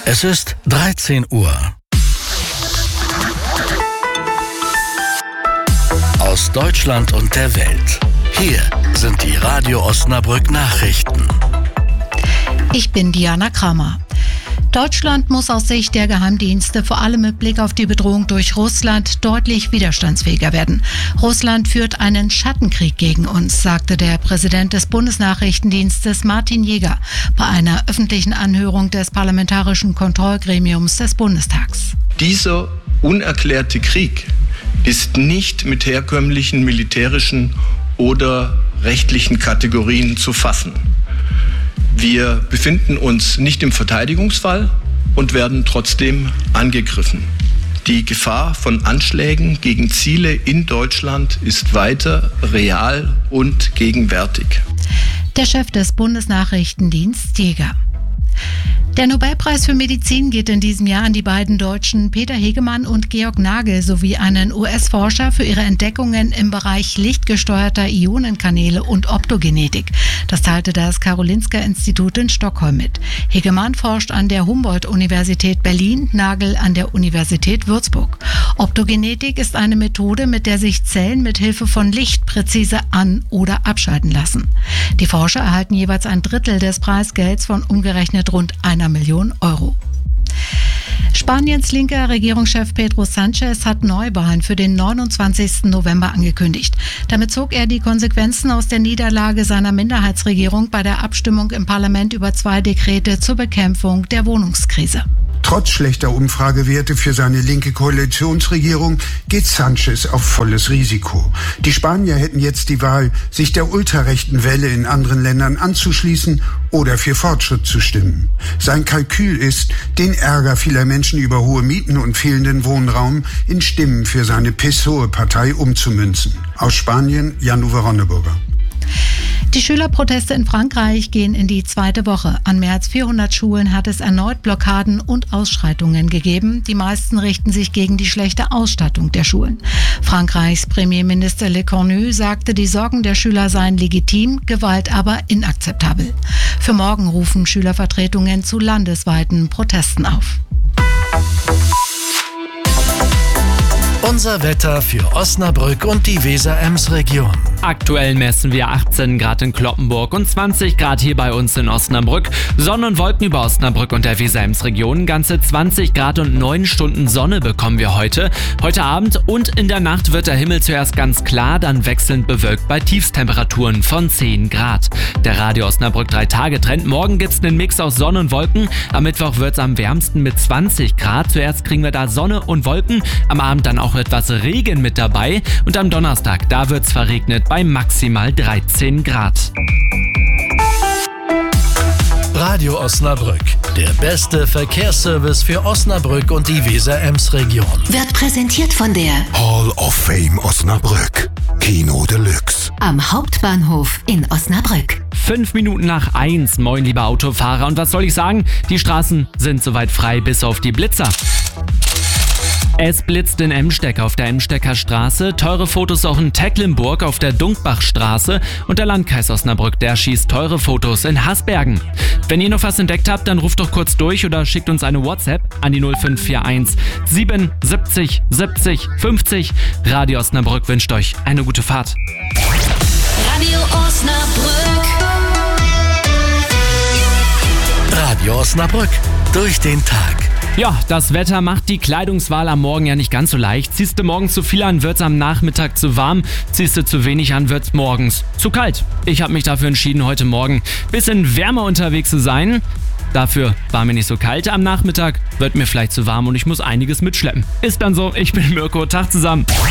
Es ist 13 Uhr. Aus Deutschland und der Welt. Hier sind die Radio Osnabrück Nachrichten. Ich bin Diana Kramer. Deutschland muss aus Sicht der Geheimdienste vor allem mit Blick auf die Bedrohung durch Russland deutlich widerstandsfähiger werden. Russland führt einen Schattenkrieg gegen uns, sagte der Präsident des Bundesnachrichtendienstes Martin Jäger bei einer öffentlichen Anhörung des Parlamentarischen Kontrollgremiums des Bundestags. Dieser unerklärte Krieg ist nicht mit herkömmlichen militärischen oder rechtlichen Kategorien zu fassen. Wir befinden uns nicht im Verteidigungsfall und werden trotzdem angegriffen. Die Gefahr von Anschlägen gegen Ziele in Deutschland ist weiter real und gegenwärtig. Der Chef des Bundesnachrichtendienstes Jäger. Der Nobelpreis für Medizin geht in diesem Jahr an die beiden Deutschen Peter Hegemann und Georg Nagel sowie einen US-Forscher für ihre Entdeckungen im Bereich lichtgesteuerter Ionenkanäle und Optogenetik. Das teilte das Karolinska-Institut in Stockholm mit. Hegemann forscht an der Humboldt-Universität Berlin, Nagel an der Universität Würzburg. Optogenetik ist eine Methode, mit der sich Zellen mit Hilfe von Licht präzise an- oder abschalten lassen. Die Forscher erhalten jeweils ein Drittel des Preisgelds von umgerechnet rund 1 Million Euro. Spaniens linker Regierungschef Pedro Sánchez hat Neuwahlen für den 29. November angekündigt. Damit zog er die Konsequenzen aus der Niederlage seiner Minderheitsregierung bei der Abstimmung im Parlament über 2 Dekrete zur Bekämpfung der Wohnungskrise. Trotz schlechter Umfragewerte für seine linke Koalitionsregierung geht Sánchez auf volles Risiko. Die Spanier hätten jetzt die Wahl, sich der ultrarechten Welle in anderen Ländern anzuschließen oder für Fortschritt zu stimmen. Sein Kalkül ist, den Ärger vieler Menschen über hohe Mieten und fehlenden Wohnraum in Stimmen für seine PSOE-Partei umzumünzen. Aus Spanien, Jan-Uwe Ronneburger. Die Schülerproteste in Frankreich gehen in die 2. Woche. An mehr als 400 Schulen hat es erneut Blockaden und Ausschreitungen gegeben. Die meisten richten sich gegen die schlechte Ausstattung der Schulen. Frankreichs Premierminister Le Cornu sagte, die Sorgen der Schüler seien legitim, Gewalt aber inakzeptabel. Für morgen rufen Schülervertretungen zu landesweiten Protesten auf. Unser Wetter für Osnabrück und die Weser-Ems-Region. Aktuell messen wir 18 Grad in Cloppenburg und 20 Grad hier bei uns in Osnabrück. Sonne und Wolken über Osnabrück und der Weser-Ems-Region. Ganze 20 Grad und 9 Stunden Sonne bekommen wir heute. Heute Abend und in der Nacht wird der Himmel zuerst ganz klar, dann wechselnd bewölkt bei Tiefstemperaturen von 10 Grad. Der Radio Osnabrück 3-Tage-Trend. Morgen gibt's einen Mix aus Sonne und Wolken. Am Mittwoch wird's am wärmsten mit 20 Grad. Zuerst kriegen wir da Sonne und Wolken. Am Abend dann auch etwas Regen mit dabei. Und am Donnerstag, da wird's verregnet bei maximal 13 Grad. Radio Osnabrück, der beste Verkehrsservice für Osnabrück und die Weser-Ems-Region. Wird präsentiert von der Hall of Fame Osnabrück, Kino Deluxe. am Hauptbahnhof in Osnabrück. 5 Minuten nach 1, moin liebe Autofahrer. Und was soll ich sagen? Die Straßen sind soweit frei bis auf die Blitzer. Es blitzt in Emsteck auf der Emstecker Straße, teure Fotos auch in Tecklenburg auf der Dunkbachstraße und der Landkreis Osnabrück, der schießt teure Fotos in Hasbergen. Wenn ihr noch was entdeckt habt, dann ruft doch kurz durch oder schickt uns eine WhatsApp an die 0541 77 70 50. Radio Osnabrück wünscht euch eine gute Fahrt. Radio Osnabrück. Radio Osnabrück, durch den Tag. Ja, das Wetter macht die Kleidungswahl am Morgen ja nicht ganz so leicht. Ziehst du morgens zu viel an, wird's am Nachmittag zu warm. Ziehst du zu wenig an, wird's morgens zu kalt. Ich habe mich dafür entschieden, heute Morgen ein bisschen wärmer unterwegs zu sein. Dafür war mir nicht so kalt. Am Nachmittag wird mir vielleicht zu warm und ich muss einiges mitschleppen. Ist dann so, ich bin Mirko, Tag zusammen.